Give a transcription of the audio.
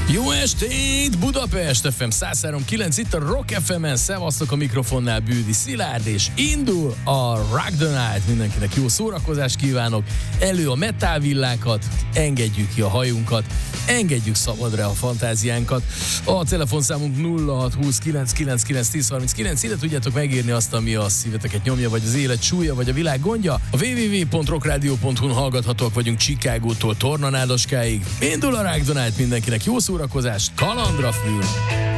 Jó estét, Budapest FM 103.9, itt a Rock FM-en, szevasztok, a mikrofonnál Bűdi Szilárd, és indul a Rock the Night. Mindenkinek jó szórakozást kívánok, elő a metálvillákat, engedjük ki a hajunkat, engedjük szabadra a fantáziánkat. A telefonszámunk 0629991039, ide tudjátok megírni azt, ami a szíveteket nyomja, vagy az élet súlya, vagy a világ gondja. A www.rockradio.hu-n hallgathatóak vagyunk Chicagótól Tornanádaskáig. Indul a Rock the Night, mindenkinek jó szórakozást, kalandra fül!